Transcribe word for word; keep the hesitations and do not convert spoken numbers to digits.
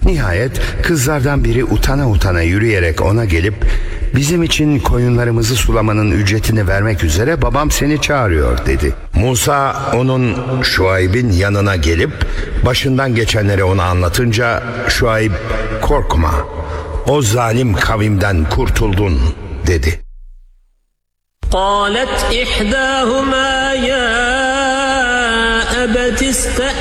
Nihayet kızlardan biri utana utana yürüyerek ona gelip bizim için koyunlarımızı sulamanın ücretini vermek üzere babam seni çağırıyor dedi. Musa onun Şuayb'in yanına gelip başından geçenleri ona anlatınca Şuayb korkma, o zalim kavimden kurtuldun dedi. قالت إحداهما يا أبت